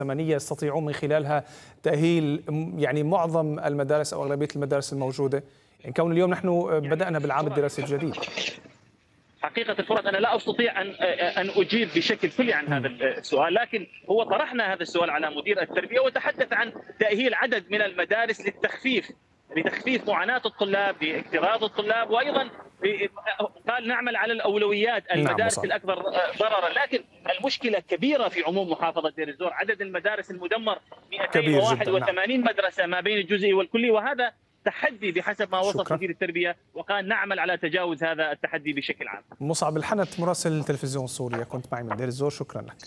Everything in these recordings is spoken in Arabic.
ثمانية يستطيعون من خلالها تأهيل يعني معظم المدارس أو أغلبية المدارس الموجودة، يعني كون اليوم نحن بدأنا بالعام الدراسي الجديد. حقيقة الفرص أنا لا أستطيع أن أجيب بشكل كلي عن هذا السؤال، لكن هو طرحنا هذا السؤال على مدير التربية وتحدث عن تأهيل عدد من المدارس لتخفيف معاناة الطلاب، لاكتراث الطلاب، وأيضا قال نعمل على الأولويات المدارس الأكثر ضررا. لكن المشكلة كبيرة في عموم محافظة دير الزور، عدد المدارس المدمر 281 مدرسة ما بين الجزئي والكلي، وهذا تحدي بحسب ما وصف مدير التربية، وقال نعمل على تجاوز هذا التحدي بشكل عام. مصعب الحنت مراسل تلفزيون سوريا كنت معي من دير الزور، شكرا لك.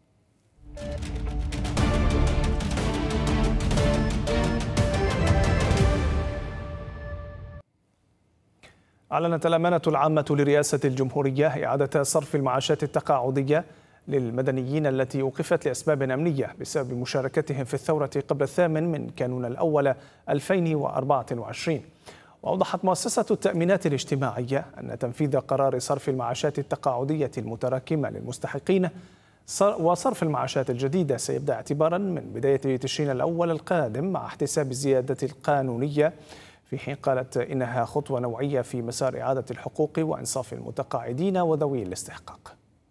أعلنت الأمانة العامة لرئاسة الجمهورية إعادة صرف المعاشات التقاعدية للمدنيين التي أوقفت لأسباب أمنية بسبب مشاركتهم في الثورة قبل 8 من كانون الأول 2024. وأوضحت مؤسسة التأمينات الاجتماعية أن تنفيذ قرار صرف المعاشات التقاعدية المتراكمة للمستحقين وصرف المعاشات الجديدة سيبدأ اعتبارا من بداية تشرين الأول القادم مع احتساب الزيادة القانونية، في حين قالت إنها خطوة نوعية في مسار إعادة الحقوق وإنصاف المتقاعدين وذوي الاستحقاق.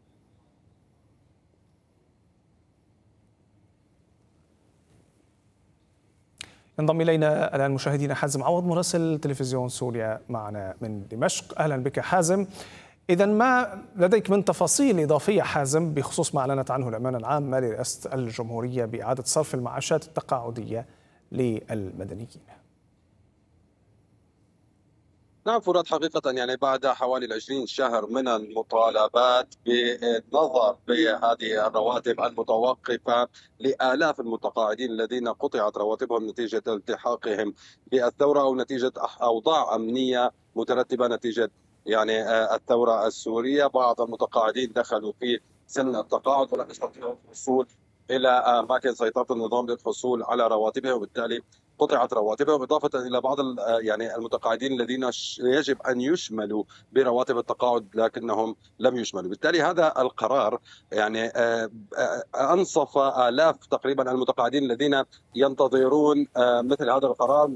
ينضم إلينا الآن مشاهدينا حازم عوض مراسل تلفزيون سوريا معنا من دمشق. أهلا بك حازم. إذا ما لديك من تفاصيل إضافية حازم بخصوص ما أعلنت عنه الأمانة العامة لرئاسة الجمهورية بإعادة صرف المعاشات التقاعدية للمدنيين؟ نعم فرات، حقيقة يعني بعد حوالي 20 شهر من المطالبات بالنظر بهذه الرواتب المتوقفة لآلاف المتقاعدين الذين قطعت رواتبهم نتيجة التحاقهم بالثورة أو نتيجة أوضاع أمنية مترتبة نتيجة يعني الثورة السورية، بعض المتقاعدين دخلوا في سن التقاعد ولم يستطيعوا الوصول إلى أماكن سيطرة النظام للحصول على رواتبهم، وبالتالي قطعت رواتبهم، إضافة إلى بعض يعني المتقاعدين الذين يجب أن يشملوا برواتب التقاعد لكنهم لم يشملوا. بالتالي هذا القرار يعني أنصف آلاف تقريبا المتقاعدين الذين ينتظرون مثل هذا القرار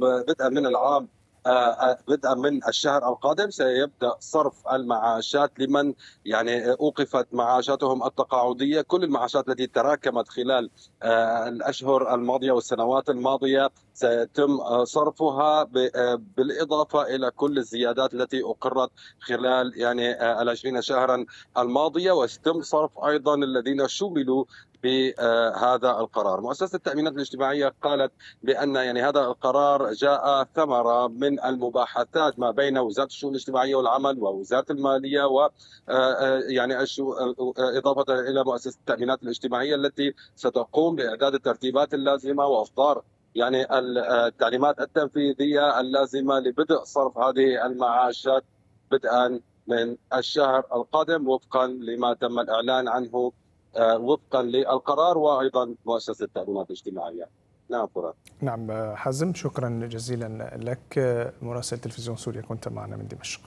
بدءا من الشهر القادم. سيبدأ صرف المعاشات لمن يعني أوقفت معاشاتهم التقاعدية. كل المعاشات التي تراكمت خلال الأشهر الماضية والسنوات الماضية سيتم صرفها بالإضافة إلى كل الزيادات التي أقرت خلال يعني 20 شهرا الماضية، ويتم صرف أيضا الذين شملوا بهذا القرار. مؤسسة التأمينات الاجتماعية قالت بأن يعني هذا القرار جاء ثمرة من المباحثات ما بين وزارة الشؤون الاجتماعية والعمل ووزارة المالية و يعني إضافة إلى مؤسسة التأمينات الاجتماعية التي ستقوم بإعداد الترتيبات اللازمة وإصدار يعني التعليمات التنفيذية اللازمة لبدء صرف هذه المعاشات بدءا من الشهر القادم وفقا لما تم الإعلان عنه وفقا للقرار وايضا مؤسسه التأمينات الاجتماعيه. نعم فرات. نعم حازم، شكرا جزيلا لك مراسل تلفزيون سوريا كنت معنا من دمشق.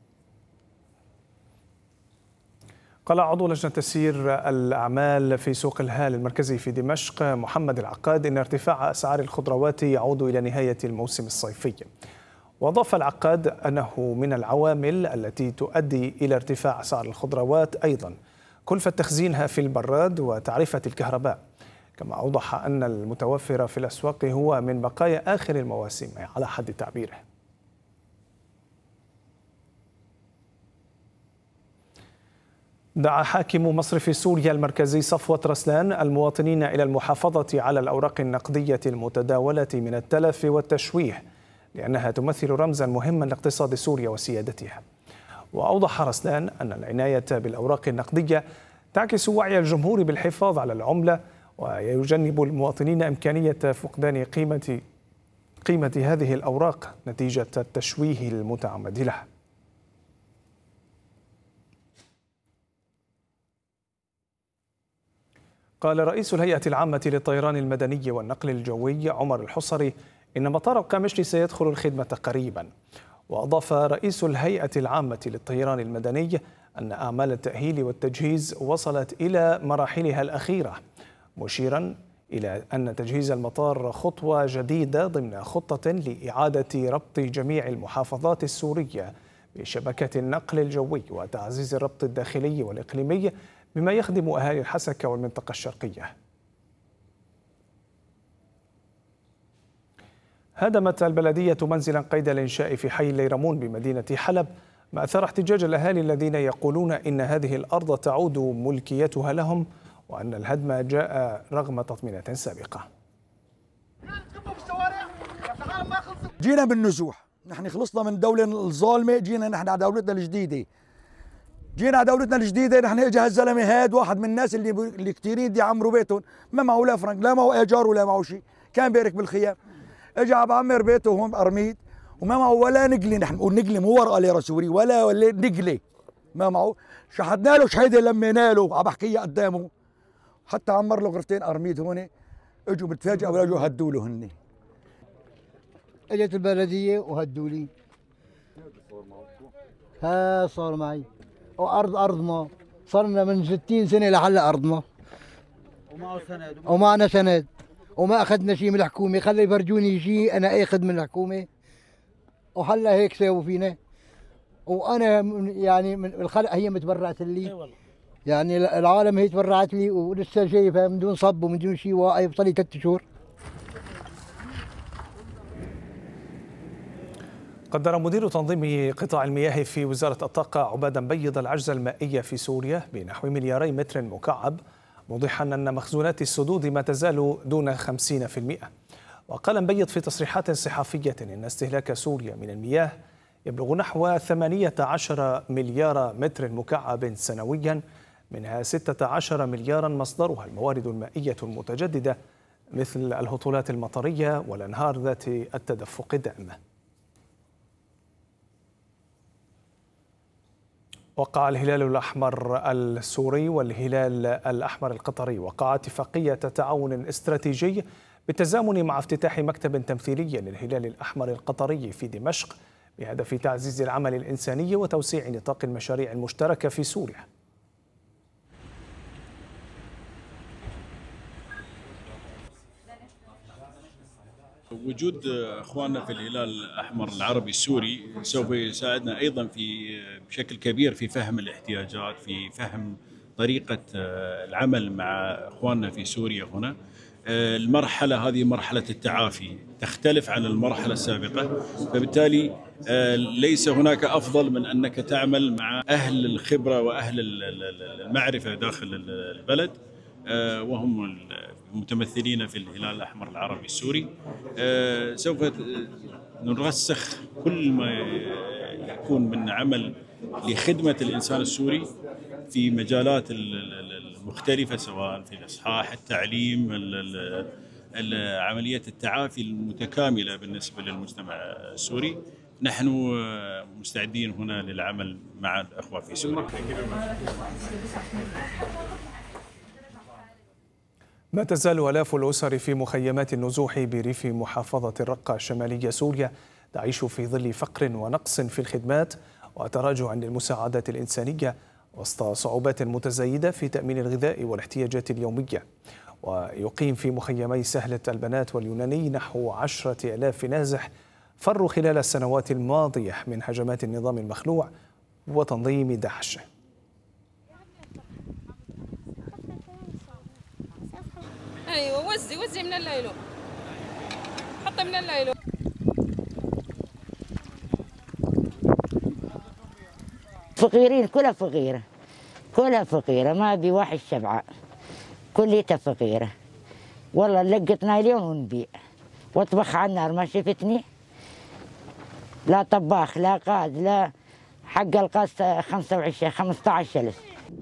قال عضو لجنة تسيير الأعمال في سوق الهال المركزي في دمشق محمد العقاد إن ارتفاع أسعار الخضروات يعود إلى نهاية الموسم الصيفي. وأضاف العقاد أنه من العوامل التي تؤدي إلى ارتفاع أسعار الخضروات أيضا كلفة تخزينها في البراد وتعرفة الكهرباء، كما أوضح أن المتوفر في الأسواق هو من بقايا آخر المواسم على حد تعبيره. دعا حاكم مصرف سوريا المركزي صفوة رسلان المواطنين إلى المحافظة على الأوراق النقدية المتداولة من التلف والتشويه لأنها تمثل رمزا مهما لاقتصاد سوريا وسيادتها. وأوضح رسلان أن العناية بالأوراق النقدية تعكس وعي الجمهور بالحفاظ على العملة ويجنب المواطنين إمكانية فقدان قيمة هذه الأوراق نتيجة التشويه المتعمد لها. قال رئيس الهيئة العامة للطيران المدني والنقل الجوي عمر الحصري إن مطار القامشلي سيدخل الخدمة قريبا. وأضاف رئيس الهيئة العامة للطيران المدني أن أعمال التأهيل والتجهيز وصلت إلى مراحلها الأخيرة، مشيرا إلى أن تجهيز المطار خطوة جديدة ضمن خطة لإعادة ربط جميع المحافظات السورية بشبكة النقل الجوي وتعزيز الربط الداخلي والإقليمي بما يخدم أهالي الحسكة والمنطقة الشرقية. هدمت البلدية منزلا قيد الإنشاء في حي الليرمون بمدينة حلب، ما أثار احتجاج الأهالي الذين يقولون إن هذه الأرض تعود ملكيتها لهم وأن الهدم جاء رغم تطمينات سابقة. جينا بالنزوح، نحن خلصنا من الدولة الظالمة، جينا نحن على دولتنا الجديدة. نحن اجى هالزلمه هاد واحد من الناس اللي كثيرين دي عمروا بيتهم، ما معه لا فرنك، لا معه ايجار ولا معه شيء، كان بيرك بالخيام. اجى عم بعمر بيته هون بقرميد وما معه ولا نقله، نحن بنقول نقله مو ورقه ليره سوري ولا نقله ما معه، شحدنا له شهيده لمينا له، عم بحكيها قدامه، حتى عمر له غرفتين قرميد هون، اجوا بتفاجئوا واجوا هدوا له هن. اجت البلديه وهدوا لي. ها صار معي. أرضنا صرنا من 60 سنة لحلا أرضنا ومعنا سند وما أخذنا شيء من الحكومة، خلي يفرجوني شيء أنا آخذ من الحكومة وهلا هيك ساووا فينا. وأنا يعني من الخلق هي متبرعت لي، يعني العالم هي تبرعت لي ولسه شايفها من دون صب ومن دون شيء، واقف صار لي 3 شهور. قدر مدير تنظيم قطاع المياه في وزارة الطاقة عبادة مبيض العجز المائي في سوريا بنحو 2 مليار متر مكعب، موضحا أن مخزونات السدود ما تزال دون 50%. وقال مبيض في تصريحات صحفية إن استهلاك سوريا من المياه يبلغ نحو 18 مليار متر مكعب سنويا، منها 16 مليارا مصدرها الموارد المائية المتجددة مثل الهطولات المطرية والأنهار ذات التدفق الدائم. وقع الهلال الأحمر السوري والهلال الأحمر القطري اتفاقية تعاون استراتيجي بالتزامن مع افتتاح مكتب تمثيلي للهلال الأحمر القطري في دمشق بهدف تعزيز العمل الإنساني وتوسيع نطاق المشاريع المشتركة في سوريا. وجود اخواننا في الهلال الاحمر العربي السوري سوف يساعدنا ايضا بشكل كبير في فهم الاحتياجات، في فهم طريقه العمل مع اخواننا في سوريا هنا. المرحله هذه مرحله التعافي تختلف عن المرحله السابقه، فبالتالي ليس هناك افضل من انك تعمل مع اهل الخبره واهل المعرفه داخل البلد، وهم المتمثلين في الهلال الأحمر العربي السوري. سوف نرسخ كل ما يكون من عمل لخدمة الإنسان السوري في مجالات المختلفة، سواء في الإصحاح، التعليم، عملية التعافي المتكاملة بالنسبة للمجتمع السوري. نحن مستعدين هنا للعمل مع الأخوة في سوريا. ما تزال آلاف الأسر في مخيمات النزوح بريف محافظة الرقة الشمالية سوريا تعيش في ظل فقر ونقص في الخدمات وتراجع للمساعدات الإنسانية وسط صعوبات متزايدة في تأمين الغذاء والاحتياجات اليومية. ويقيم في مخيمي سهلة البنات واليوناني نحو 10,000 نازح فروا خلال السنوات الماضية من هجمات النظام المخلوع وتنظيم داعش. ايوه وزي من الليل، حط من الليل. فقيرين، كلها فقيره، ما بي واحد شبعان، كليتها فقيره. والله لقطنا اليوم ونبيع واطبخ على النار، ما شفتني لا طباخ لا قاد لا حق القاس 15,000.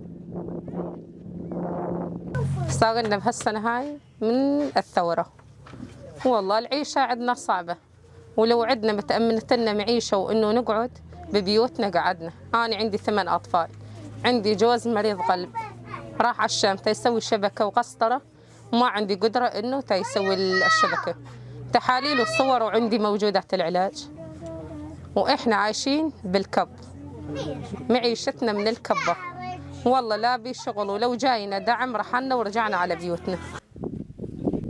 اشتغلنا بهالسنة هاي من الثورة، والله العيشة عندنا صعبة، ولو عندنا متأمنت لنا معيشة وإنه نقعد ببيوتنا قعدنا. أنا عندي 8 أطفال، عندي جوز مريض قلب راح على الشام تيسوي شبكة وقسطرة، وما عندي قدرة إنه تيسوي الشبكة. تحاليل والصور وعندي موجودات العلاج، وإحنا عايشين بالكب، معيشتنا من الكبة. والله لا بشغل، ولو جاينا دعم رحلنا ورجعنا على بيوتنا.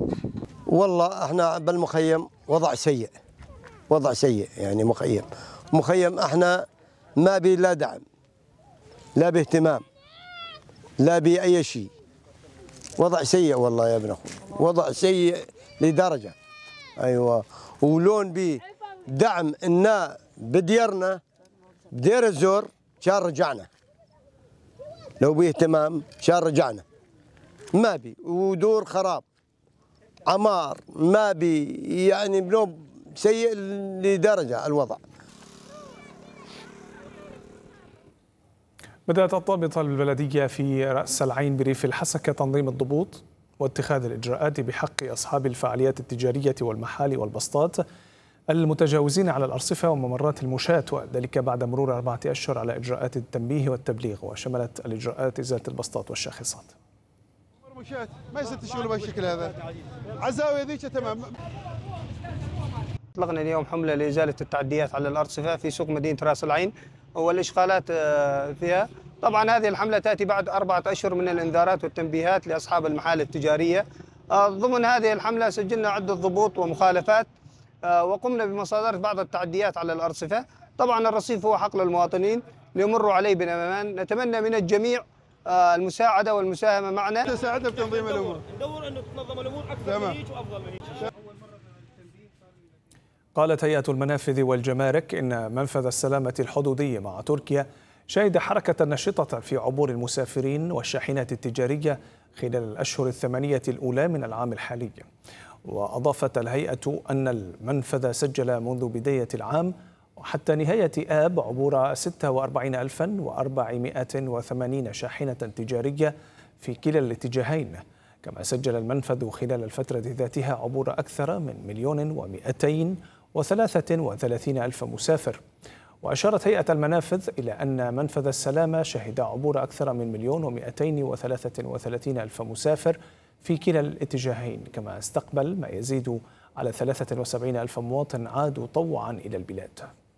والله احنا بالمخيم وضع سيء، وضع سيء يعني. مخيم احنا ما بي لا دعم، لا باهتمام، لا بأي شيء. وضع سيء والله يا ابن اخوي، وضع سيء لدرجة. ايوه، ولون بي دعم إنا بديرنا بدير الزور كان رجعنا، لو بيه اهتمام كان رجعنا. ما بي، ودور خراب عمار ما بي، يعني بنوب سيء لدرجة الوضع. بدأت الضابطة البلدية في رأس العين بريف الحسكة تنظيم الضبوط واتخاذ الإجراءات بحق أصحاب الفعاليات التجارية والمحال والبسطات المتجاوزين على الأرصفة وممرات المشاة، وذلك بعد مرور 4 أشهر على إجراءات التنبيه والتبليغ، وشملت الإجراءات إزالة البسطات والشاخصات. المشاة ما يصير تشتغل بهالشكل هذا، عزاوية ذيك تمام. أطلقنا اليوم حملة لإزالة التعديات على الأرصفة في سوق مدينة رأس العين والإشغالات فيها. طبعا هذه الحملة تأتي بعد 4 أشهر من الإنذارات والتنبيهات لأصحاب المحال التجارية. ضمن هذه الحملة سجلنا عدة ضبوط ومخالفات، وقمنا بمصادرة بعض التعديات على الأرصفة. طبعا الرصيف هو حق للمواطنين ليمروا عليه بأمان. نتمنى من الجميع المساعدة والمساهمة معنا. تساعدنا في تنظيم الأمور. ندور أنه تنظم الأمور أكثر من هيك وأفضل من هيك. قالت هيئة المنافذ والجمارك إن منفذ السلامة الحدودي مع تركيا شهد حركة نشطة في عبور المسافرين والشاحنات التجارية خلال الأشهر 8 الأولى من العام الحالي. وأضافت الهيئة أن المنفذ سجل منذ بداية العام وحتى نهاية آب عبور 46480 شاحنة تجارية في كلا الاتجاهين. كما سجل المنفذ خلال الفترة ذاتها عبور أكثر من 1,233,000 مسافر. وأشارت هيئة المنافذ إلى أن منفذ السلامة شهد عبور أكثر من 1,233,000 مسافر في كلا الاتجاهين، كما استقبل ما يزيد على 73,000 مواطن عادوا طوعا إلى البلاد.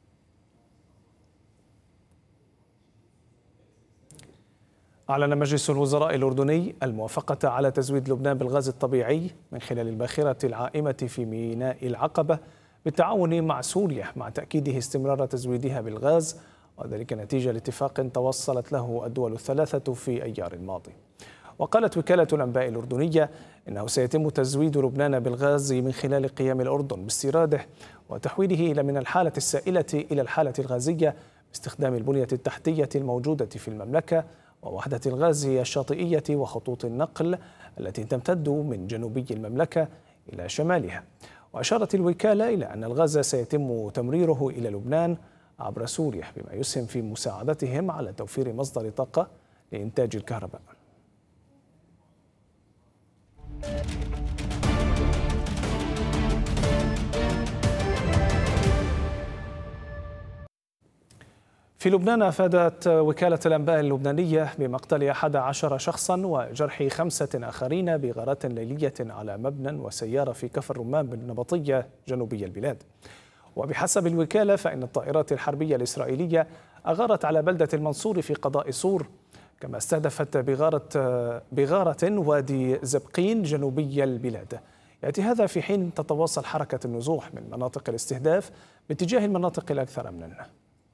أعلن مجلس الوزراء الأردني الموافقة على تزويد لبنان بالغاز الطبيعي من خلال الباخرة العائمة في ميناء العقبة بالتعاون مع سوريا، مع تأكيده استمرار تزويدها بالغاز، وذلك نتيجة لاتفاق توصلت له الدول الثلاثة في أيار الماضي. وقالت وكالة الأنباء الأردنية إنه سيتم تزويد لبنان بالغاز من خلال قيام الأردن باستيراده وتحويله من الحالة السائلة إلى الحالة الغازية باستخدام البنية التحتية الموجودة في المملكة ووحدة الغاز الشاطئية وخطوط النقل التي تمتد من جنوبي المملكة إلى شمالها. وأشارت الوكالة إلى أن الغاز سيتم تمريره إلى لبنان عبر سوريا، بما يسهم في مساعدتهم على توفير مصدر طاقة لإنتاج الكهرباء. في لبنان أفادت وكالة الأنباء اللبنانية بمقتل 11 شخصا وجرح 5 آخرين بغارات ليلية على مبنى وسيارة في كفر رمان بالنبطية جنوبي البلاد. وبحسب الوكالة فإن الطائرات الحربية الإسرائيلية أغارت على بلدة المنصور في قضاء صور، كما استهدفت بغارة وادي زبقين جنوبي البلاد. يأتي هذا في حين تتواصل حركة النزوح من مناطق الاستهداف باتجاه المناطق الأكثر أمنا.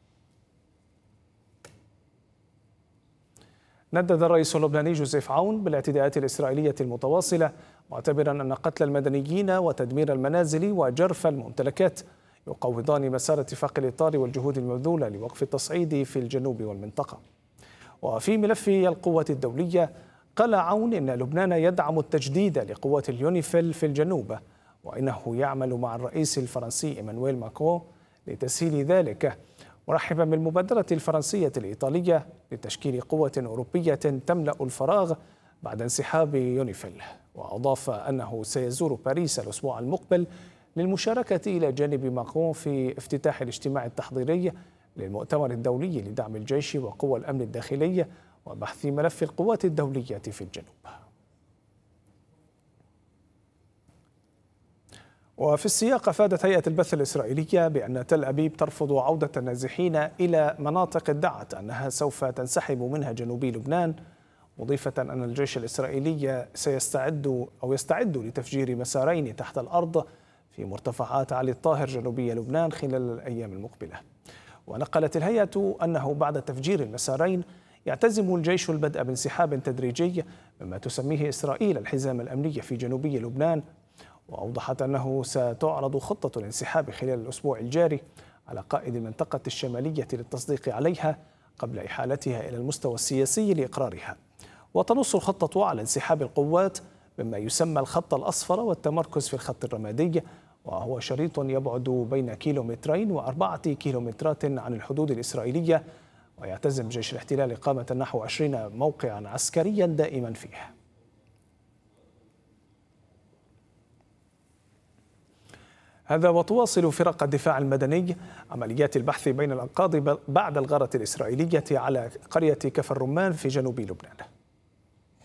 ندد الرئيس اللبناني جوزيف عون بالاعتداءات الإسرائيلية المتواصلة، معتبرا أن قتل المدنيين وتدمير المنازل وجرف الممتلكات يقوضان مسار اتفاق الإطار والجهود المبذولة لوقف التصعيد في الجنوب والمنطقة. وفي ملف القوة الدولية قال عون إن لبنان يدعم التجديد لقوات اليونيفيل في الجنوب، وإنه يعمل مع الرئيس الفرنسي إيمانويل ماكرون لتسهيل ذلك، مرحبا بالمبادرة الفرنسية الإيطالية لتشكيل قوة أوروبية تملأ الفراغ بعد انسحاب يونيفيل. وأضاف أنه سيزور باريس الأسبوع المقبل للمشاركة إلى جانب ماكرون في افتتاح الاجتماع التحضيري للمؤتمر الدولي لدعم الجيش وقوى الأمن الداخلي وبحث ملف القوات الدولية في الجنوب. وفي السياق أفادت هيئة البث الإسرائيلية بأن تل أبيب ترفض عودة النازحين إلى مناطق ادعت أنها سوف تنسحب منها جنوبي لبنان، مضيفة أن الجيش الإسرائيلي يستعد لتفجير مسارين تحت الأرض في مرتفعات علي الطاهر جنوبي لبنان خلال الأيام المقبلة. ونقلت الهيئة أنه بعد تفجير المسارين يعتزم الجيش البدء بانسحاب تدريجي مما تسميه إسرائيل الحزام الأمني في جنوبي لبنان. وأوضحت أنه ستعرض خطة الانسحاب خلال الأسبوع الجاري على قائد المنطقة الشمالية للتصديق عليها قبل إحالتها إلى المستوى السياسي لإقرارها. وتنص الخطة على انسحاب القوات مما يسمى الخط الأصفر والتمركز في الخط الرمادي، وهو شريط يبعد بين 2 و4 كيلومترات عن الحدود الإسرائيلية. ويعتزم جيش الاحتلال إقامة نحو 20 موقعا عسكريا دائما فيه. هذا وتواصل فرق الدفاع المدني عمليات البحث بين الأنقاض بعد الغارة الإسرائيلية على قرية كفر الرمان في جنوب لبنان.